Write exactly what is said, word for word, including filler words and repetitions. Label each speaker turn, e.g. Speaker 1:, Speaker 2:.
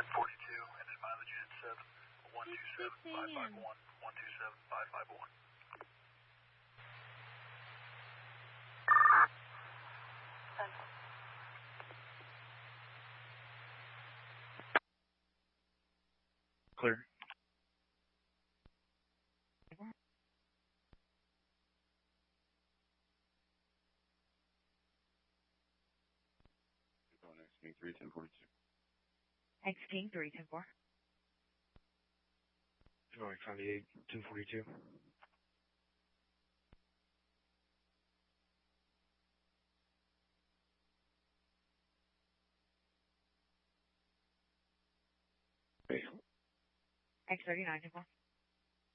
Speaker 1: ten forty-two, engine mileage at seven one two seven five five one one two seven five five one.
Speaker 2: Clear.
Speaker 3: X King three, ten forty-two.
Speaker 4: X King three, ten four.
Speaker 2: Going five eight, ten forty-two.
Speaker 4: X thirty-nine, ten four.